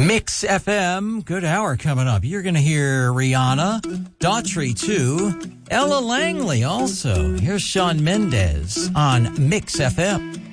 Mix FM, good hour coming up. You're going to hear Rihanna, Daughtry too, Ella Langley also. Here's Shawn Mendes on Mix FM.